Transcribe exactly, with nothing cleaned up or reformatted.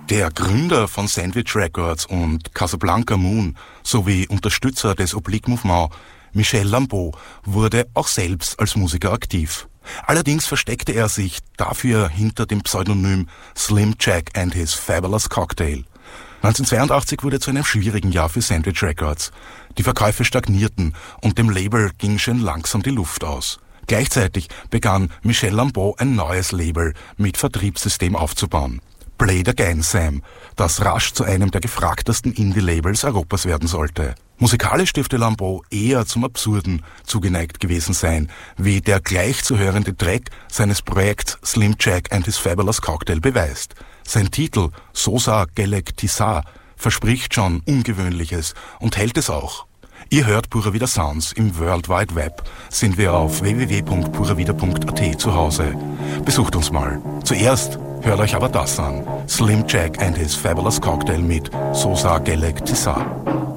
Der Gründer von Sandwich Records und Casablanca Moon sowie Unterstützer des Oblique Movement, Michel Lambeau, wurde auch selbst als Musiker aktiv. Allerdings versteckte er sich dafür hinter dem Pseudonym Slim Jack and his Fabulous Cocktail. neunzehnhundertzweiundachtzig wurde zu einem schwierigen Jahr für Sandwich Records. Die Verkäufe stagnierten und dem Label ging schon langsam die Luft aus. Gleichzeitig begann Michel Lambeau ein neues Label mit Vertriebssystem aufzubauen. Play it Again Sam, das rasch zu einem der gefragtesten Indie-Labels Europas werden sollte. Musikalisch dürfte Lambeau eher zum Absurden zugeneigt gewesen sein, wie der gleich zu hörende Track seines Projekts Slim Jack and his Fabulous Cocktail beweist. Sein Titel Sosa Gelek Tissa verspricht schon Ungewöhnliches und hält es auch. Ihr hört Pura Vida Sounds im World Wide Web. Sind wir auf w w w punkt pura vida punkt a t zu Hause. Besucht uns mal. Zuerst hört euch aber das an. Slim Jack and his Fabulous Cocktail mit Sosa Gelek Tissa.